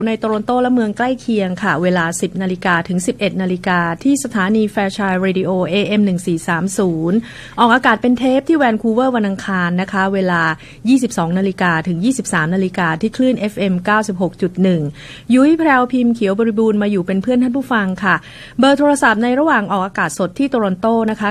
ในโตรอนโตและเมืองใกล้เคียงค่ะเวลา 10 นาฬิกาถึง 11 นาฬิกาที่สถานี Fairchild Radio AM 1430ออกอากาศเป็นเทปที่แวนคูเวอร์วันอังคารนะคะเวลา 22 นาฬิกาถึง 23 นาฬิกาที่คลื่น FM 96.1 ยุ้ยแพรวพิมพ์เขียวบริบูรณ์มาอยู่เป็นเพื่อนท่านผู้ฟังค่ะเบอร์โทรศัพท์ในระหว่างออกอากาศสดที่โตรอนโตนะคะ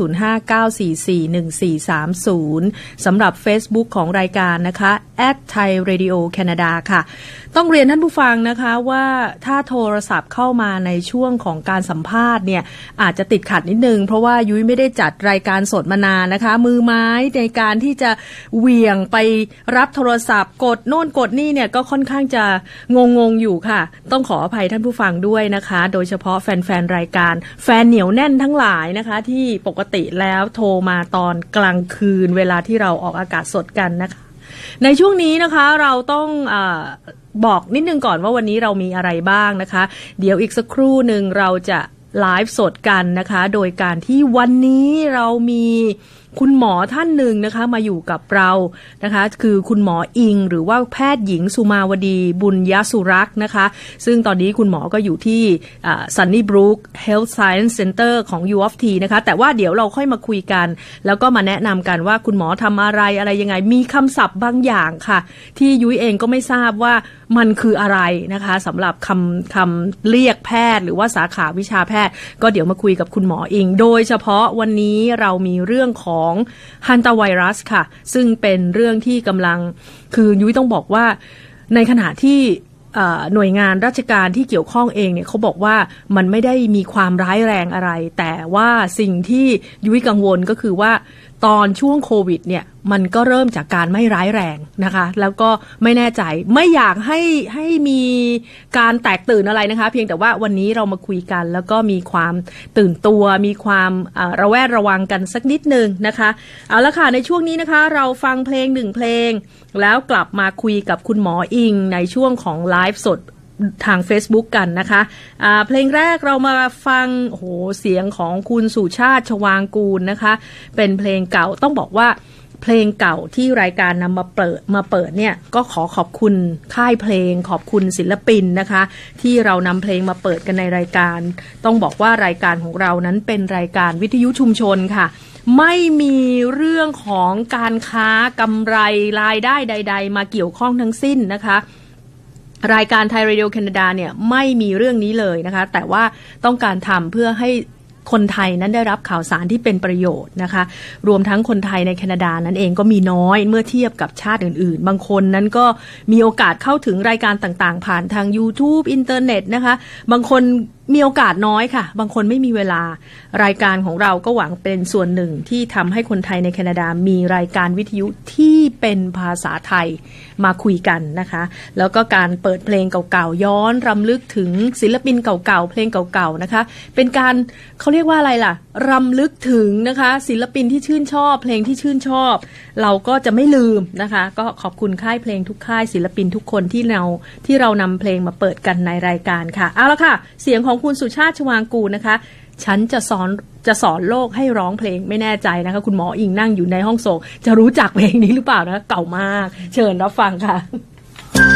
905-944-1430 สำหรับ Facebook ของรายการนะคะ @thairadio-canada ค่ะต้องเรียนท่านผู้ฟังนะคะว่าถ้าโทรศัพท์เข้ามาในช่วงของการสัมภาษณ์เนี่ยอาจจะติดขัดนิดนึงเพราะว่ายุ้ยไม่ได้จัดรายการสดมานานนะคะมือไม้ในการที่จะเหวี่ยงไปรับโทรศัพท์กดโน่นกดนี่เนี่ยก็ค่อนข้างจะงงอยู่ค่ะต้องขออภัยท่านผู้ฟังด้วยนะคะโดยเฉพาะแฟนๆรายการแฟนเหนียวแน่นทั้งหลายนะคะที่ปกติแล้วโทรมาตอนกลางคืนเวลาที่เราออกอากาศสดกันนะคะในช่วงนี้นะคะเราต้องบอกนิดนึงก่อนว่าวันนี้เรามีอะไรบ้างนะคะเดี๋ยวอีกสักครู่หนึ่งเราจะไลฟ์สดกันนะคะโดยการที่วันนี้เรามีคุณหมอท่านหนึ่งนะคะมาอยู่กับเรานะคะคือคุณหมออิงหรือว่าแพทย์หญิงสุมาวดีบุญยสุรักษ์นะคะซึ่งตอนนี้คุณหมอก็อยู่ที่Sunnybrook Health Science Center ของ U of T นะคะแต่ว่าเดี๋ยวเราค่อยมาคุยกันแล้วก็มาแนะนำกันว่าคุณหมอทำอะไรยังไงมีคำศัพท์บางอย่างค่ะที่ยุ้ยเองก็ไม่ทราบว่ามันคืออะไรนะคะสำหรับคำเรียกแพทย์หรือว่าสาขาวิชาแพทย์ก็เดี๋ยวมาคุยกับคุณหมออิงโดยเฉพาะวันนี้เรามีเรื่องของฮันตาไวรัสค่ะซึ่งเป็นเรื่องที่กำลังคือยุ้ยต้องบอกว่าในขณะที่หน่วยงานราชการที่เกี่ยวข้องเองเนี่ยเขาบอกว่ามันไม่ได้มีความร้ายแรงอะไรแต่ว่าสิ่งที่ยุ้ยกังวลก็คือว่าตอนช่วงโควิดเนี่ยมันก็เริ่มจากการไม่ร้ายแรงนะคะแล้วก็ไม่แน่ใจไม่อยากให้มีการแตกตื่นอะไรนะคะเพียงแต่ว่าวันนี้เรามาคุยกันแล้วก็มีความตื่นตัวมีความระแวดระวังกันสักนิดนึงนะคะเอาละค่ะในช่วงนี้นะคะเราฟังเพลง1เพลงแล้วกลับมาคุยกับคุณหมออิงในช่วงของไลฟ์สดทาง Facebook กันนะคะเพลงแรกเรามาฟังเสียงของคุณสุชาติชวางกูลนะคะเป็นเพลงเก่าต้องบอกว่าเพลงเก่าที่รายการนำมาเปิดเนี่ยก็ขอบคุณค่ายเพลงขอบคุณศิลปินนะคะที่เรานำเพลงมาเปิดกันในรายการต้องบอกว่ารายการของเรานั้นเป็นรายการวิทยุชุมชนค่ะไม่มีเรื่องของการค้ากำไรรายได้ใดๆมาเกี่ยวข้องทั้งสิ้นนะคะรายการไทยเรดิโอแคนาดาเนี่ยไม่มีเรื่องนี้เลยนะคะแต่ว่าต้องการทำเพื่อให้คนไทยนั้นได้รับข่าวสารที่เป็นประโยชน์นะคะรวมทั้งคนไทยในแคนาดานั้นเองก็มีน้อยเมื่อเทียบกับชาติอื่นๆบางคนนั้นก็มีโอกาสเข้าถึงรายการต่างๆผ่านทาง YouTube อินเทอร์เน็ตนะคะบางคนมีโอกาสน้อยค่ะบางคนไม่มีเวลารายการของเราก็หวังเป็นส่วนหนึ่งที่ทำให้คนไทยในแคนาดามีรายการวิทยุที่เป็นภาษาไทยมาคุยกันนะคะแล้วก็การเปิดเพลงเก่าๆย้อนรำลึกถึงศิลปินเก่าๆเพลงเก่าๆนะคะเป็นการเขาเรียกว่าอะไรล่ะรำลึกถึงนะคะศิลปินที่ชื่นชอบเพลงที่ชื่นชอบเราก็จะไม่ลืมนะคะก็ขอบคุณค่ายเพลงทุกค่ายศิลปินทุกคนที่เรานำเพลงมาเปิดกันในรายการค่ะเอาละค่ะเสียงของคุณสุชาติชวางกูลนะคะฉันจะสอนโลกให้ร้องเพลงไม่แน่ใจนะคะคุณหมออิงนั่งอยู่ในห้องส่งจะรู้จักเพลงนี้หรือเปล่านะเก่ามากเชิญรับฟังค่ะ